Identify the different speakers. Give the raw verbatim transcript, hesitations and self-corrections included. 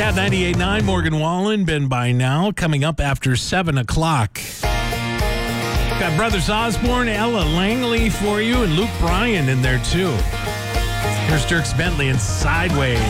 Speaker 1: Cat ninety-eight point nine, Morgan Wallen, Ben By Now, coming up after seven o'clock. Got Brothers Osborne, Ella Langley for you, and Luke Bryan in there, too. Here's Dierks Bentley and Sideways.